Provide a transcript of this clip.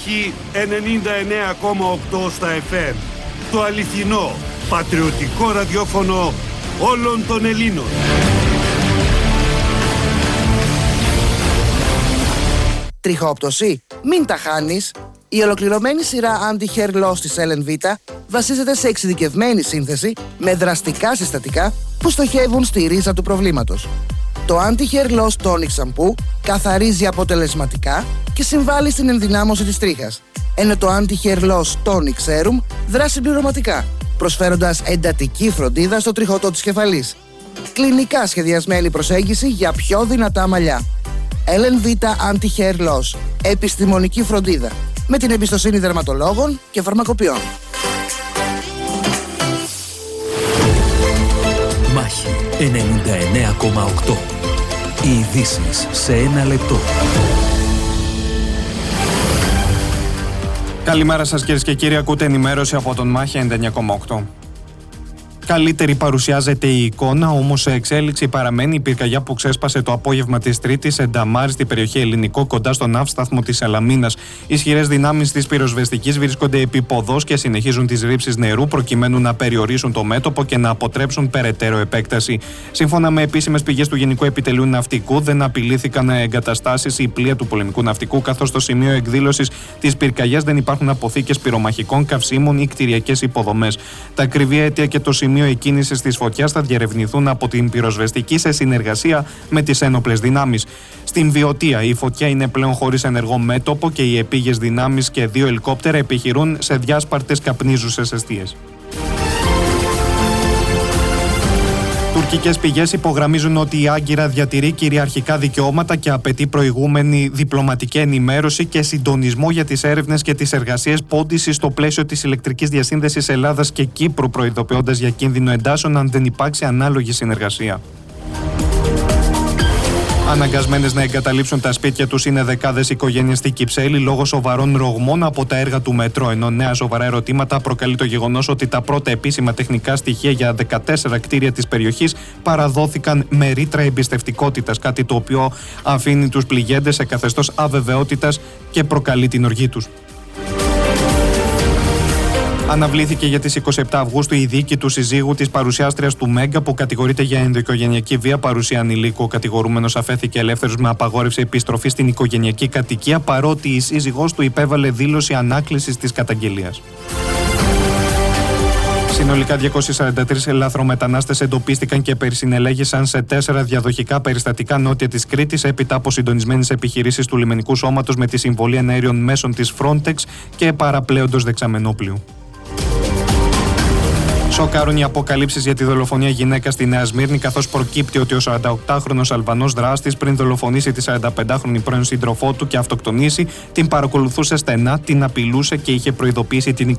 Μάχη 99,8 στα FM. Το αληθινό, πατριωτικό ραδιόφωνο όλων των Ελλήνων. Τριχόπτωση? Μην τα χάνεις. Η ολοκληρωμένη σειρά Anti-Hair Loss της LNV βασίζεται σε εξειδικευμένη σύνθεση με δραστικά συστατικά που στοχεύουν στη ρίζα του προβλήματος. Το Anti-Hair Loss Tonic Shampoo καθαρίζει αποτελεσματικά και συμβάλλει στην ενδυνάμωση της τρίχας, ενώ το Anti-Hair Loss Tonic Serum δράσει συμπληρωματικά, προσφέροντας εντατική φροντίδα στο τριχωτό της κεφαλής. Κλινικά σχεδιασμένη προσέγγιση για πιο δυνατά μαλλιά. LNV Anti-Hair Loss. Επιστημονική φροντίδα με την εμπιστοσύνη δερματολόγων και φαρμακοποιών. Μάχη 99,8. Οι ειδήσεις σε ένα λεπτό. Καλημέρα σας κυρίες και κύριοι, ακούτε ενημέρωση από τον Μάχη 99,8. Καλύτερη παρουσιάζεται η εικόνα, όμως σε εξέλιξη παραμένει η πυρκαγιά που ξέσπασε το απόγευμα της Τρίτης σε Νταμάρ, στη περιοχή Ελληνικό, κοντά στον ναύσταθμο της Σαλαμίνας. Ισχυρές δυνάμεις της πυροσβεστικής βρίσκονται επί ποδός και συνεχίζουν τις ρήψεις νερού προκειμένου να περιορίσουν το μέτωπο και να αποτρέψουν περαιτέρω επέκταση. Σύμφωνα με επίσημες πηγές του Γενικού Επιτελείου Ναυτικού, δεν απειλήθηκαν εγκαταστάσεις ή πλοία του πολεμικού ναυτικού, καθώς στο σημείο εκδήλωσης της πυρκαγιάς δεν υπάρχουν αποθήκες πυρομαχικών, καυσίμων ή κτηριακές υποδομές. Τα ακριβή αίτια και το σημείο εκκίνησης της φωτιάς θα διερευνηθούν από την πυροσβεστική σε συνεργασία με τις ένοπλες δυνάμεις. Στην Βιωτία, η φωτιά είναι πλέον χωρίς ενεργό μέτωπο και οι επίγειες δυνάμεις και 2 ελικόπτερα επιχειρούν σε διάσπαρτες καπνίζουσες εστίες. Τουρκικές πηγές υπογραμμίζουν ότι η Άγκυρα διατηρεί κυριαρχικά δικαιώματα και απαιτεί προηγούμενη διπλωματική ενημέρωση και συντονισμό για τις έρευνες και τις εργασίες πόντισης στο πλαίσιο της ηλεκτρικής διασύνδεσης Ελλάδας και Κύπρου, προειδοποιώντας για κίνδυνο εντάσσεων αν δεν υπάρξει ανάλογη συνεργασία. Αναγκασμένες να εγκαταλείψουν τα σπίτια τους είναι δεκάδες οικογένειες στη Κυψέλη λόγω σοβαρών ρογμών από τα έργα του μετρό. Ενώ νέα σοβαρά ερωτήματα προκαλεί το γεγονός ότι τα πρώτα επίσημα τεχνικά στοιχεία για 14 κτίρια της περιοχής παραδόθηκαν με ρήτρα εμπιστευτικότητας, κάτι το οποίο αφήνει τους πληγέντες σε καθεστώς αβεβαιότητας και προκαλεί την οργή τους. Αναβλήθηκε για τις 27 Αυγούστου η δίκη του συζύγου της παρουσιάστριας του Μέγκα που κατηγορείται για ενδοοικογενειακή βία παρουσία ανηλίκου. Ο κατηγορούμενος αφέθηκε ελεύθερος με απαγόρευση επιστροφή στην οικογενειακή κατοικία, παρότι η σύζυγός του υπέβαλε δήλωση ανάκλησης της καταγγελίας. Συνολικά 243 λαθρομετανάστες εντοπίστηκαν και περισυνελέγησαν σε 4 διαδοχικά περιστατικά νότια της Κρήτης έπειτα από συντονισμένες επιχειρήσεις του λιμενικού σώματος με τη συμβολή εναέριων μέσων της Frontex και παραπλέοντος δεξαμενόπλιου. Σοκάρουν οι αποκαλύψεις για τη δολοφονία γυναίκα στη Νέα Σμύρνη, καθώς προκύπτει ότι ο 48χρονος Αλβανός δράστης, πριν δολοφονήσει τη 45χρονη πρώην σύντροφό του και αυτοκτονήσει, την παρακολουθούσε στενά, την απειλούσε και είχε προειδοποιήσει την